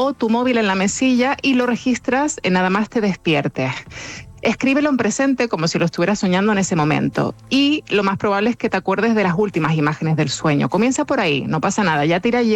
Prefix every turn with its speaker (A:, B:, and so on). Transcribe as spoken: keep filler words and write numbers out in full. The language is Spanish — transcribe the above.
A: o tu móvil en la mesilla y lo registras en nada más te despiertes. Escríbelo en presente como si lo estuvieras soñando en ese momento. Y lo más probable es que te acuerdes de las últimas imágenes del sueño. Comienza por ahí, no pasa nada, ya te irá